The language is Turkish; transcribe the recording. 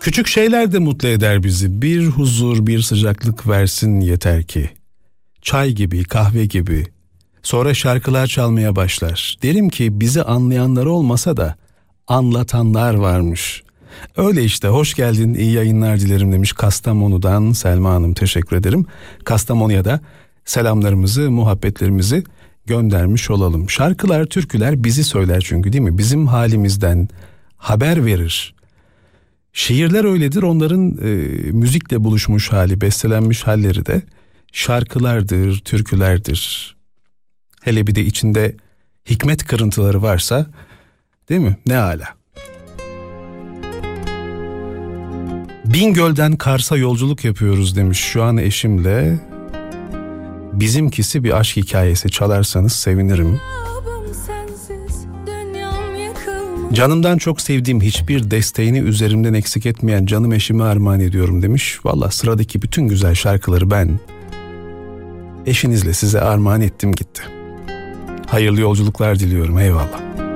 Küçük şeyler de mutlu eder bizi. Bir huzur, bir sıcaklık versin yeter ki. Çay gibi, kahve gibi. Sonra şarkılar çalmaya başlar. Derim ki bizi anlayanlar olmasa da anlatanlar varmış. Öyle işte, hoş geldin, iyi yayınlar dilerim demiş Kastamonu'dan Selma Hanım, teşekkür ederim. Kastamonu'ya da selamlarımızı, muhabbetlerimizi göndermiş olalım. Şarkılar, türküler bizi söyler çünkü, değil mi? Bizim halimizden haber verir. Şiirler öyledir, onların müzikle buluşmuş hali, bestelenmiş halleri de şarkılardır, türkülerdir. Hele bir de içinde hikmet kırıntıları varsa, değil mi? Ne âlâ. Bingöl'den Kars'a yolculuk yapıyoruz demiş şu an eşimle. Bizimkisi bir aşk hikayesi, çalarsanız sevinirim. Canımdan çok sevdiğim, hiçbir desteğini üzerimden eksik etmeyen canım eşime armağan ediyorum demiş. Valla sıradaki bütün güzel şarkıları ben eşinizle size armağan ettim gitti. Hayırlı yolculuklar diliyorum, eyvallah.